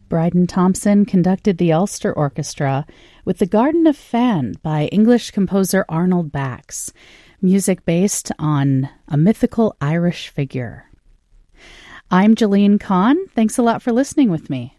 Bryden Thompson conducted the Ulster Orchestra with The Garden of Fan by English composer Arnold Bax, music based on a mythical Irish figure. I'm Jillian Kahn. Thanks a lot for listening with me.